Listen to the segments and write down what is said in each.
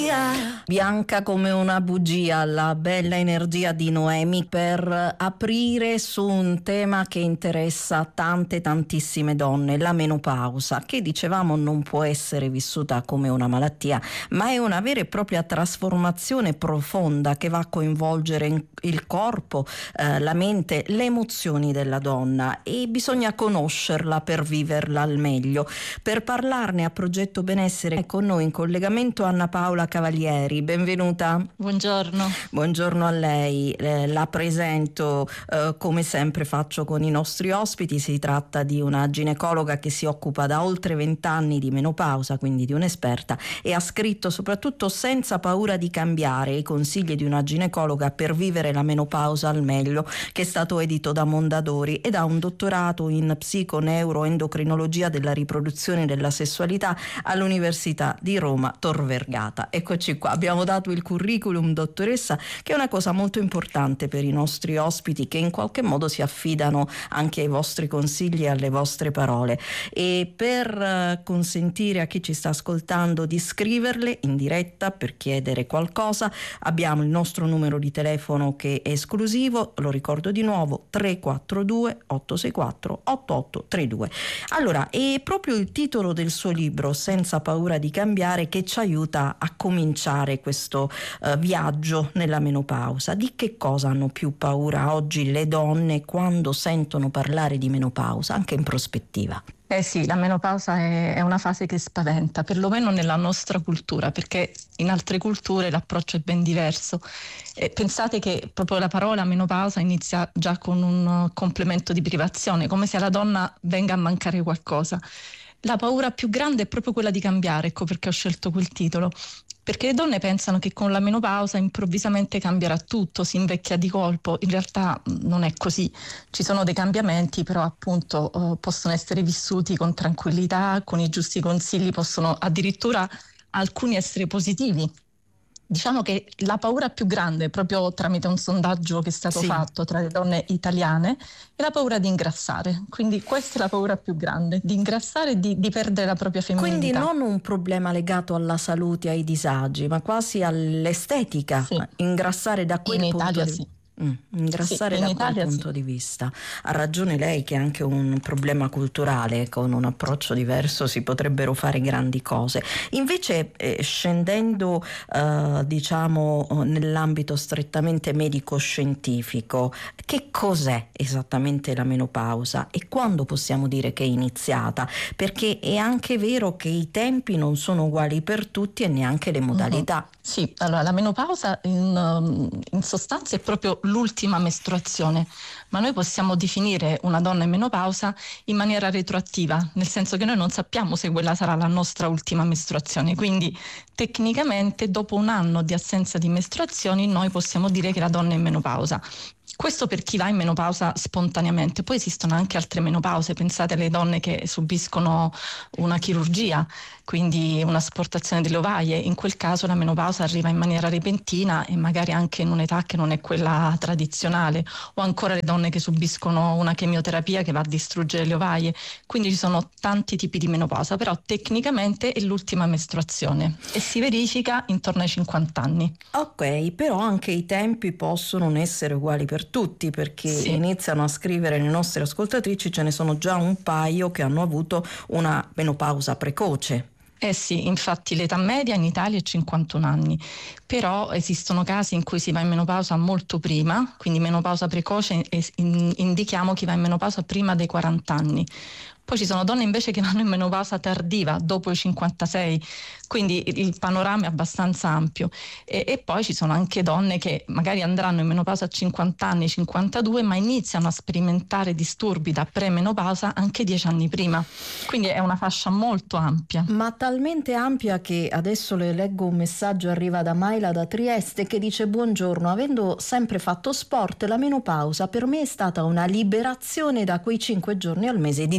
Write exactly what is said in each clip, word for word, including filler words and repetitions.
Bianca come una bugia, la bella energia di Noemi per aprire su un tema che interessa tante tantissime donne, la menopausa, che dicevamo non può essere vissuta come una malattia, ma è una vera e propria trasformazione profonda che va a coinvolgere il corpo, eh, la mente, le emozioni della donna, e bisogna conoscerla per viverla al meglio. Per parlarne a Progetto Benessere è con noi in collegamento Anna Paola Cavalieri. Benvenuta. Buongiorno. Buongiorno a lei. Eh, la presento eh, come sempre faccio con i nostri ospiti. Si tratta di una ginecologa che si occupa da oltre vent'anni di menopausa, quindi di un'esperta, e ha scritto soprattutto Senza paura di cambiare, i consigli di una ginecologa per vivere la menopausa al meglio, che è stato edito da Mondadori, ed ha un dottorato in psiconeuroendocrinologia della riproduzione e della sessualità all'Università di Roma Tor Vergata. Eccoci qua, abbiamo dato il curriculum, dottoressa, che è una cosa molto importante per i nostri ospiti, che in qualche modo si affidano anche ai vostri consigli e alle vostre parole. E per uh, consentire a chi ci sta ascoltando di scriverle in diretta per chiedere qualcosa, abbiamo il nostro numero di telefono che è esclusivo, lo ricordo di nuovo, tre quattro due otto sei quattro otto otto tre due. Allora, è proprio il titolo del suo libro Senza paura di cambiare che ci aiuta a cominciare questo uh, viaggio nella menopausa. Di che cosa hanno più paura oggi le donne quando sentono parlare di menopausa, anche in prospettiva? Eh sì, la menopausa è, è una fase che spaventa, perlomeno nella nostra cultura, perché in altre culture l'approccio è ben diverso. Eh, pensate che proprio la parola menopausa inizia già con un complemento di privazione, come se alla donna venga a mancare qualcosa. La paura più grande è proprio quella di cambiare, ecco perché ho scelto quel titolo. Perché le donne pensano che con la menopausa improvvisamente cambierà tutto, si invecchia di colpo. In realtà non è così. Ci sono dei cambiamenti, però appunto eh, possono essere vissuti con tranquillità, con i giusti consigli, possono addirittura alcuni essere positivi. Diciamo che la paura più grande, proprio tramite un sondaggio che è stato sì. fatto tra le donne italiane, è la paura di ingrassare. Quindi questa è la paura più grande, di ingrassare e di, di perdere la propria femminilità. Quindi non un problema legato alla salute, ai disagi, ma quasi all'estetica. Sì. Ingrassare da quel In punto Italia di... sì. Mm, ingrassare sì, da in quel Italia punto sì. di vista. Ha ragione lei che è anche un problema culturale, con un approccio diverso si potrebbero fare grandi cose. Invece eh, scendendo eh, diciamo nell'ambito strettamente medico-scientifico, che cos'è esattamente la menopausa e quando possiamo dire che è iniziata? Perché è anche vero che i tempi non sono uguali per tutti e neanche le modalità. Mm-hmm. Sì, allora la menopausa in, in sostanza è proprio l'ultima mestruazione, ma noi possiamo definire una donna in menopausa in maniera retroattiva, nel senso che noi non sappiamo se quella sarà la nostra ultima mestruazione, quindi tecnicamente dopo un anno di assenza di mestruazioni noi possiamo dire che la donna è in menopausa. Questo per chi va in menopausa spontaneamente. Poi esistono anche altre menopause, pensate alle donne che subiscono una chirurgia, quindi un'asportazione delle ovaie. In quel caso la menopausa arriva in maniera repentina e magari anche in un'età che non è quella tradizionale, o ancora le donne che subiscono una chemioterapia che va a distruggere le ovaie. Quindi ci sono tanti tipi di menopausa, però tecnicamente è l'ultima mestruazione e si verifica intorno ai cinquanta anni. Ok, però anche i tempi possono non essere uguali per tutti, perché sì. iniziano a scrivere le nostre ascoltatrici, ce ne sono già un paio che hanno avuto una menopausa precoce. Eh sì, infatti l'età media in Italia è cinquantuno anni, però esistono casi in cui si va in menopausa molto prima, quindi menopausa precoce indichiamo chi va in menopausa prima dei quaranta anni. Poi ci sono donne invece che vanno in menopausa tardiva, dopo i cinquantasei, quindi il panorama è abbastanza ampio. E, e poi ci sono anche donne che magari andranno in menopausa a cinquanta anni, cinquantadue, ma iniziano a sperimentare disturbi da premenopausa anche dieci anni prima. Quindi è una fascia molto ampia. Ma talmente ampia che adesso le leggo un messaggio, arriva da Maila da Trieste, che dice: buongiorno, avendo sempre fatto sport, la menopausa per me è stata una liberazione da quei cinque giorni al mese di disagio.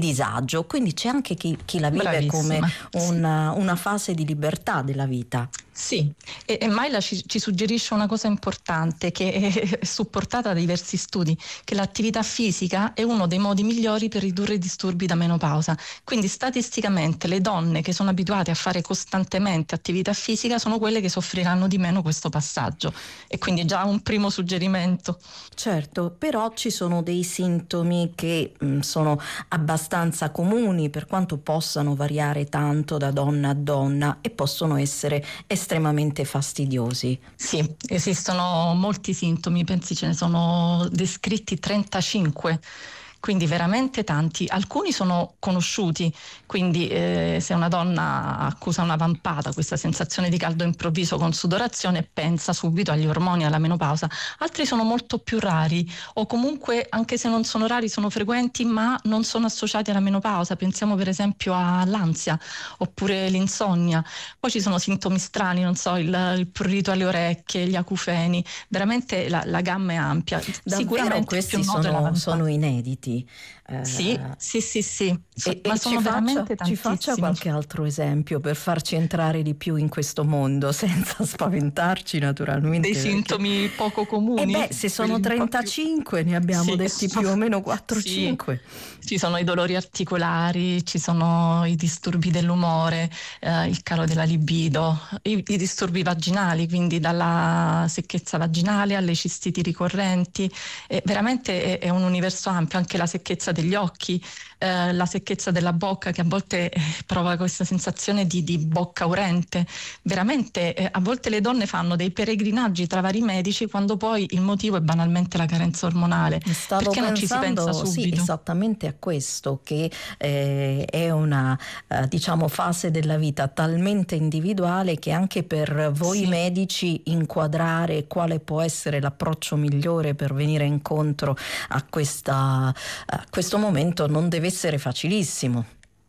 passaggio, quindi c'è anche chi, chi la vive Bravissima, come sì. una, una fase di libertà della vita. Sì, e, e Maila ci, ci suggerisce una cosa importante che è, è supportata da diversi studi, che l'attività fisica è uno dei modi migliori per ridurre i disturbi da menopausa. Quindi statisticamente le donne che sono abituate a fare costantemente attività fisica sono quelle che soffriranno di meno questo passaggio, e quindi già un primo suggerimento. Certo, però ci sono dei sintomi che mh, sono abbastanza comuni, per quanto possano variare tanto da donna a donna, e possono essere estremamente fastidiosi. Sì, esistono molti sintomi, pensi ce ne sono descritti trentacinque, quindi veramente tanti. Alcuni sono conosciuti, quindi eh, se una donna accusa una vampata, questa sensazione di caldo improvviso con sudorazione, pensa subito agli ormoni, alla menopausa. Altri sono molto più rari, o comunque, anche se non sono rari, sono frequenti ma non sono associati alla menopausa. Pensiamo per esempio all'ansia oppure l'insonnia. Poi ci sono sintomi strani, non so, il, il prurito alle orecchie, gli acufeni, veramente la, la gamma è ampia. Davvero Sicuramente questi più noto è la sono, vampata. sono inediti. Eh, Sì, sì, sì, sì, so- e, ma e sono ci faccia, veramente ci faccia tantissimi. qualche altro esempio per farci entrare di più in questo mondo, senza spaventarci naturalmente. Dei perché... sintomi poco comuni? E beh, se sono quelli un po' più- trentacinque ne abbiamo Sì, detti sono- più o meno quattro sì. cinque. Ci sono i dolori articolari, ci sono i disturbi dell'umore, eh, il calo della libido, i, i disturbi vaginali, quindi dalla secchezza vaginale alle cistiti ricorrenti. E veramente è, è un universo ampio, anche la secchezza degli occhi, eh, la secchezza della bocca, che a volte eh, provoca questa sensazione di, di bocca urente. Veramente eh, a volte le donne fanno dei peregrinaggi tra vari medici quando poi il motivo è banalmente la carenza ormonale. Stavo Perché non ci si pensa pensando, sì, subito? esattamente a questo, che eh, è una eh, diciamo fase della vita talmente individuale che anche per voi Sì. medici inquadrare quale può essere l'approccio migliore per venire incontro a, questa, a questo momento non deve essere facilissimo.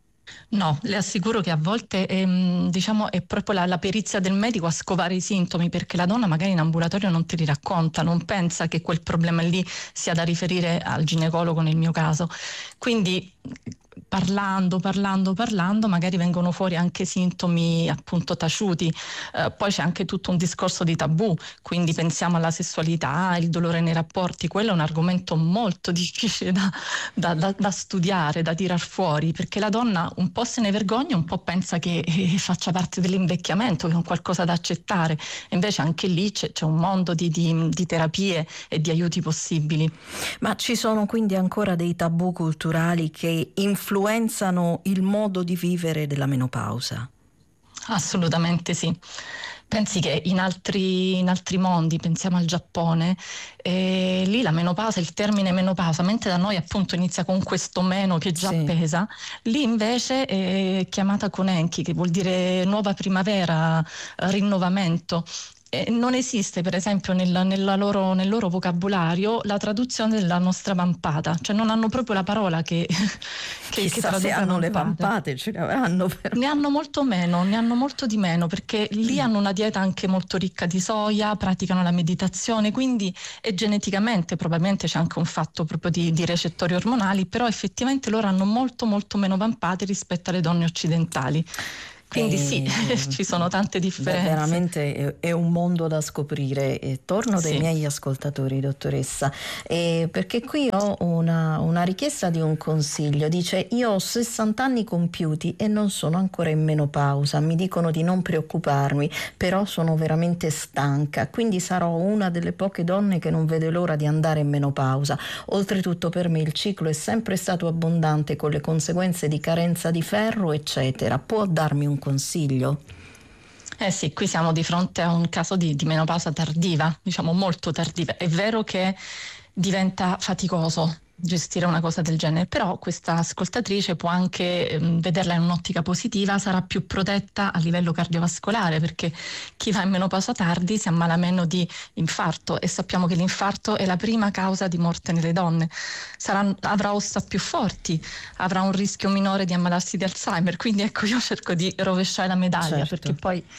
No, le assicuro che a volte ehm, diciamo, è proprio la, la perizia del medico a scovare i sintomi, perché la donna magari in ambulatorio non te li racconta, non pensa che quel problema lì sia da riferire al ginecologo nel mio caso. Quindi parlando, parlando, parlando, magari vengono fuori anche sintomi appunto taciuti. Eh, poi c'è anche tutto un discorso di tabù, quindi pensiamo alla sessualità, il dolore nei rapporti. Quello è un argomento molto difficile da, da, da, da studiare, da tirar fuori, perché la donna un po' se ne vergogna, un po' pensa che eh, faccia parte dell'invecchiamento, che è un qualcosa da accettare. E invece anche lì c'è, c'è un mondo di, di, di terapie e di aiuti possibili. Ma ci sono quindi ancora dei tabù culturali che influenzano il modo di vivere della menopausa? Assolutamente sì. Pensi che in altri, in altri mondi, pensiamo al Giappone, eh, lì la menopausa, il termine menopausa, mentre da noi appunto inizia con questo meno che già Sì. pesa, lì invece è chiamata konenki, che vuol dire nuova primavera, eh, rinnovamento. Eh, non esiste per esempio nel, nella loro, nel loro vocabolario la traduzione della nostra vampata, cioè non hanno proprio la parola che, che, che Chissà se traduca hanno le vampate. vampate, ce ne avranno però. Ne hanno molto meno, ne hanno molto di meno, perché lì hanno una dieta anche molto ricca di soia, praticano la meditazione, quindi e geneticamente probabilmente c'è anche un fatto proprio di, di recettori ormonali, però effettivamente loro hanno molto molto meno vampate rispetto alle donne occidentali. Quindi sì, ci sono tante differenze. Veramente è, è un mondo da scoprire. E torno dai Sì. miei ascoltatori, dottoressa, e perché qui ho una, una richiesta di un consiglio. Dice: io ho sessanta anni compiuti e non sono ancora in menopausa, mi dicono di non preoccuparmi, però sono veramente stanca, quindi sarò una delle poche donne che non vede l'ora di andare in menopausa. Oltretutto per me il ciclo è sempre stato abbondante, con le conseguenze di carenza di ferro eccetera. Può darmi un consiglio? Eh sì, qui siamo di fronte a un caso di, di menopausa tardiva, diciamo molto tardiva. È vero che diventa faticoso gestire una cosa del genere, però questa ascoltatrice può anche ehm, vederla in un'ottica positiva, sarà più protetta a livello cardiovascolare, perché chi va in menopausa tardi si ammala meno di infarto, e sappiamo che l'infarto è la prima causa di morte nelle donne. Sarà, avrà ossa più forti, avrà un rischio minore di ammalarsi di Alzheimer, quindi ecco, io cerco di rovesciare la medaglia, Certo. perché poi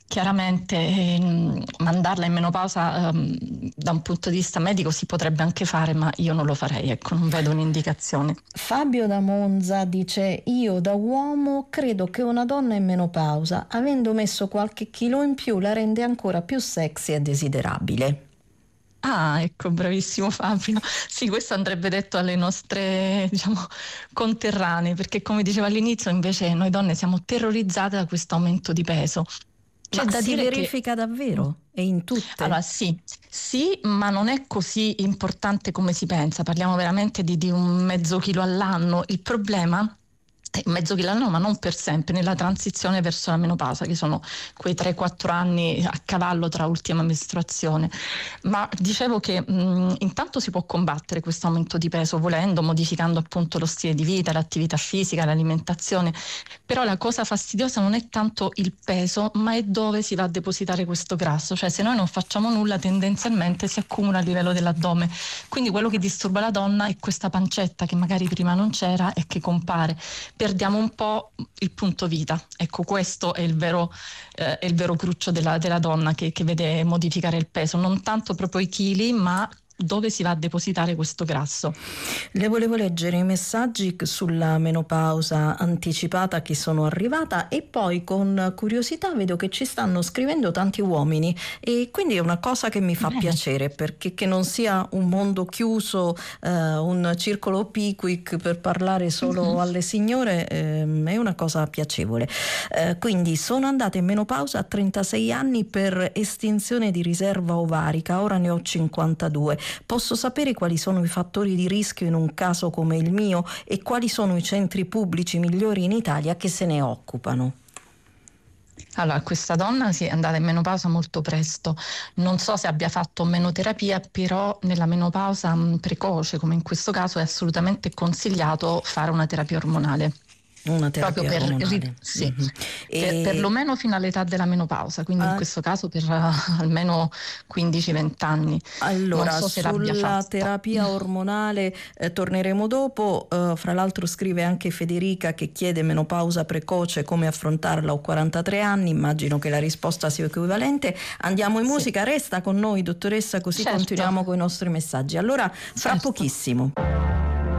chiaramente eh, mandarla in menopausa um, da un punto di vista medico si potrebbe anche fare, ma io non lo farei, ecco, non vedo un'indicazione. Fabio da Monza dice: io da uomo credo che una donna in menopausa, avendo messo qualche chilo in più, la rende ancora più sexy e desiderabile. Ah, ecco, bravissimo Fabio. Sì, questo andrebbe detto alle nostre, diciamo, conterranee, perché come dicevo all'inizio, invece noi donne siamo terrorizzate da questo aumento di peso. C'è Ma da si dire verifica che... davvero? E in tutte? Allora sì, sì, ma non è così importante come si pensa, parliamo veramente di, di un mezzo chilo all'anno. Il problema è mezzo chilo all'anno, ma non per sempre, nella transizione verso la menopausa, che sono quei tre quattro anni a cavallo tra ultima mestruazione. Ma dicevo che mh, intanto si può combattere questo aumento di peso volendo, modificando appunto lo stile di vita, l'attività fisica, l'alimentazione, però la cosa fastidiosa non è tanto il peso, ma è dove si va a depositare questo grasso, cioè se noi non facciamo nulla tendenzialmente si accumula a livello dell'addome, quindi quello che disturba la donna è questa pancetta che magari prima non c'era e che compare. Perdiamo un po' il punto vita, ecco, questo è il vero, eh, è il vero cruccio della, della donna che, che vede modificare il peso, non tanto proprio i chili, ma dove si va a depositare questo grasso. Le volevo leggere i messaggi sulla menopausa anticipata che sono arrivata, e poi con curiosità vedo che ci stanno scrivendo tanti uomini, e quindi è una cosa che mi fa Bene. piacere, perché che non sia un mondo chiuso, eh, un circolo Pickwick per parlare solo Mhm. alle signore, ehm, è una cosa piacevole. Eh, quindi sono andata in menopausa a trentasei anni per estinzione di riserva ovarica, ora ne ho cinquantadue. Posso sapere quali sono i fattori di rischio in un caso come il mio e quali sono i centri pubblici migliori in Italia che se ne occupano? Allora, questa donna si è andata in menopausa molto presto, non so se abbia fatto meno terapia, però nella menopausa mh, precoce, come in questo caso, è assolutamente consigliato fare una terapia ormonale. Una terapia Proprio per, ormonale. sì, Mhm. per, E perlomeno fino all'età della menopausa, quindi in ah, questo caso per uh, almeno quindici venti anni. Non allora, so se l'abbia sulla fatta. terapia ormonale eh, torneremo dopo. Eh, fra l'altro scrive anche Federica che chiede menopausa precoce, come affrontarla. Ho quarantatré anni, immagino che la risposta sia equivalente. Andiamo in Sì, musica, resta con noi dottoressa, così certo, continuiamo con i nostri messaggi. Allora, fra certo. pochissimo.